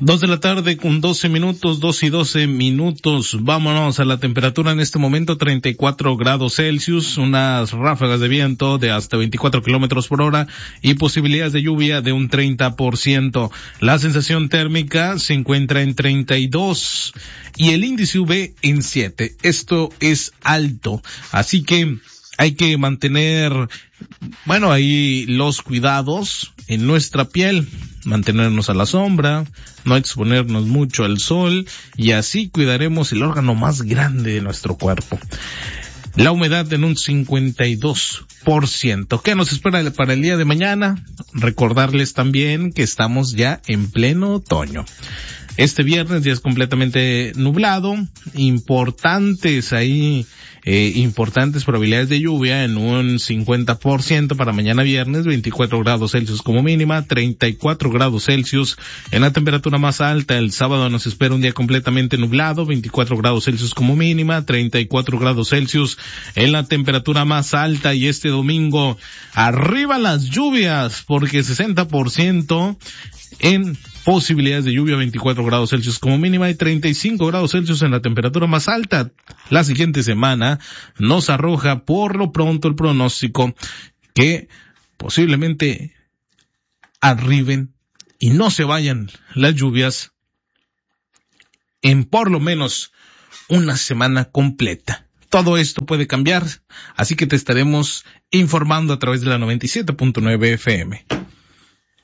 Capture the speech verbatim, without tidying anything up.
Dos de la tarde con doce minutos, dos y doce minutos. Vámonos a la temperatura en este momento, treinta y cuatro grados Celsius, unas ráfagas de viento de hasta veinticuatro kilómetros por hora y posibilidades de lluvia de un treinta por ciento. La sensación térmica se encuentra en treinta y dos y el índice U V en siete. Esto es alto, así que hay que mantener, bueno, ahí los cuidados en nuestra piel, mantenernos a la sombra, no exponernos mucho al sol y así cuidaremos el órgano más grande de nuestro cuerpo. La humedad en un cincuenta y dos por ciento. ¿Qué nos espera para el día de mañana? Recordarles también que estamos ya en pleno otoño. Este viernes ya es completamente nublado, importantes ahí, eh, importantes probabilidades de lluvia en un cincuenta por ciento para mañana viernes, veinticuatro grados Celsius como mínima, treinta y cuatro grados Celsius en la temperatura más alta. El sábado nos espera un día completamente nublado, veinticuatro grados Celsius como mínima, treinta y cuatro grados Celsius en la temperatura más alta. Y este domingo, arriba las lluvias, porque sesenta por ciento en posibilidades de lluvia, veinticuatro grados Celsius como mínima y treinta y cinco grados Celsius en la temperatura más alta. La siguiente semana nos arroja por lo pronto el pronóstico que posiblemente arriben y no se vayan las lluvias en por lo menos una semana completa. Todo esto puede cambiar, así que te estaremos informando a través de la noventa y siete punto nueve F M.